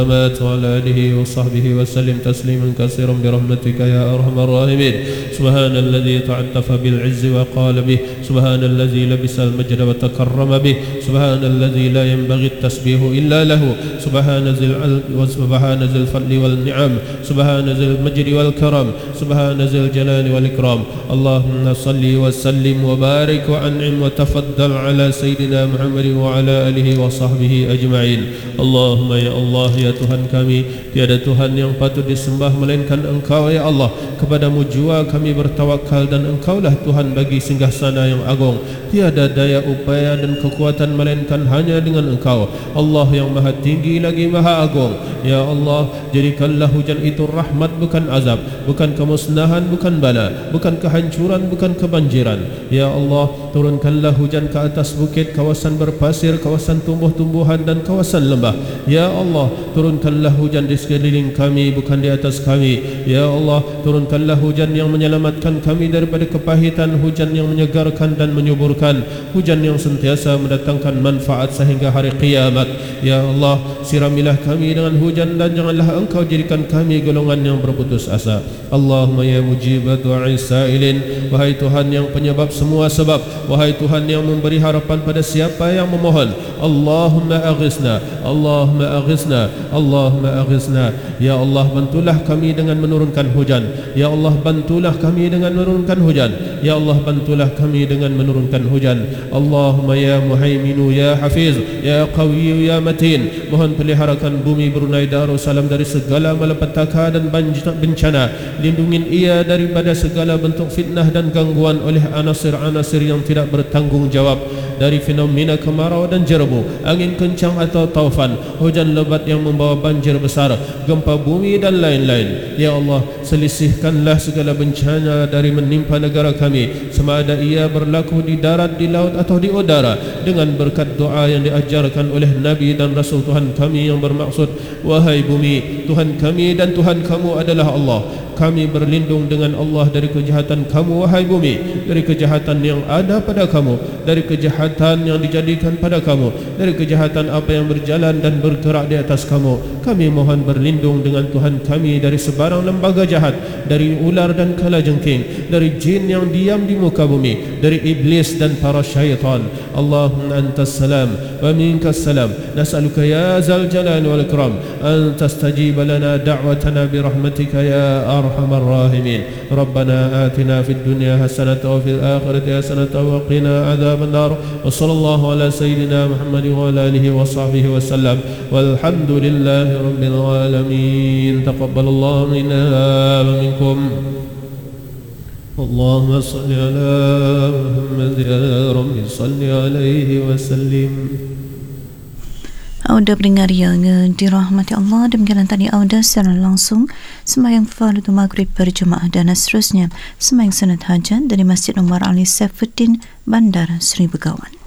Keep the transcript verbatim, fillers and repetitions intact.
وعلى آله وصحبه وسلم تسليما كثيرا برحمتك يا أرحم الراحمين. سبحان الذي تعطف بالعز وقال به، سبحان الذي لبس المجد وتكرم به، سبحان الذي لا ينبغي التسبيح إلا له، سبحان ذي العلم وسبحان ذي الفضل والنعم، سبحان ذي المجد والكرم، سبحان ذي الجلال والإكرام. اللهم صل وسلم وبارك وأنعم وتفضل على سيدنا محمد وعلى آله وصحبه أجمعين. اللهم ya Allah, ya Tuhan kami, tiada Tuhan yang patut disembah melainkan Engkau ya Allah. Kepadamu jua kami bertawakal dan Engkaulah Tuhan bagi singgahsana yang agung. Tiada daya upaya dan kekuatan melainkan hanya dengan Engkau, Allah yang maha tinggi lagi maha agung. Ya Allah, jadikanlah hujan itu rahmat bukan azab, bukan kemusnahan bukan bala, bukan kehancuran bukan kebanjiran. Ya Allah, turunkanlah hujan ke atas bukit, kawasan berpasir, kawasan tumbuh-tumbuhan dan kawasan lembah. Ya Allah, turunkanlah hujan di sekeliling kami bukan di atas kami. Ya Allah, turunkanlah hujan yang menyelamatkan kami daripada kepahitan, hujan yang menyegarkan dan menyuburkan, hujan yang sentiasa mendatangkan manfaat sehingga hari kiamat. Ya Allah, siramilah kami dengan hujan dan janganlah Engkau jadikan kami golongan yang berputus asa. Allahumma ya mujibat du'ai sa'ilin, wahai Tuhan yang penyebab semua sebab, wahai Tuhan yang memberi harapan pada siapa yang memohon. Allahumma aghisna, Allahumma aghisna, Allahumma aghisna. Ya Allah, bantulah kami dengan menurunkan hujan. Ya Allah, bantulah kami dengan menurunkan hujan. Ya Allah, bantulah kami dengan menurunkan hujan. Allahumma ya muhaiminu ya hafiz ya qawiyu ya matin, mohon peliharakan bumi Brunei Darussalam dari segala malapetaka dan bencana. Lindungin ia daripada segala bentuk fitnah dan gangguan oleh anasir-anasir yang tidak bertanggung jawab, dari fenomena kemarau dan jerbu, angin kencang atau taufan, hujan lebat yang membawa banjir besar, gempa bumi dan lain-lain. Ya Allah, selisihkanlah segala bencana dari menimpa negara kami, sama ada ia berlaku di darat, di laut atau di udara, dengan berkat doa yang diajarkan oleh Nabi dan Rasul Tuhan kami yang bermaksud, wahai bumi, Tuhan kami dan Tuhan kamu adalah Allah. Kami berlindung dengan Allah dari kejahatan kamu wahai bumi, dari kejahatan yang ada pada kamu, dari kejahatan yang dijadikan pada kamu, dari kejahatan apa yang berjalan dan bergerak di atas kamu. Kami mohon berlindung dengan Tuhan kami dari sebarang lembaga jahat, dari ular dan kalajengking, dari jin yang diam di muka bumi, dari iblis dan para syaitan. Allahumma antas salam wa minkas salam, nas'aluka ya zal jalal wal ikram an tastajib lana da'watana bi rahmatika ya أرحم الراحمين. ربنا آتنا في الدنيا حسنة وفي الآخرة حسنة وقنا عذاب النار. وصلى الله على سيدنا محمد وعلى آله وصحبه وسلم، والحمد لله رب العالمين. تقبل الله منا ومنكم. اللهم صل على محمد يا رب صل عليه وسلم. Auda pendengar yang dirahmati Allah, demikian tadi Auda secara langsung sembahyang fardu maghrib berjemaah dan seterusnya sembahyang sunat hajat dari Masjid Umar Ali Saifuddin, Bandar Seri Begawan.